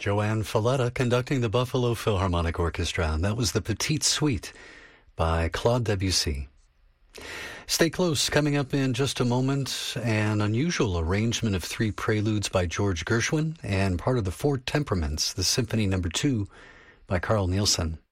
Joanne Falletta conducting the Buffalo Philharmonic Orchestra. That was the Petite Suite by Claude Debussy. Stay close. Coming up in just a moment, an unusual arrangement of 3 preludes by George Gershwin and part of the 4 Temperaments, the Symphony No. 2 by Carl Nielsen.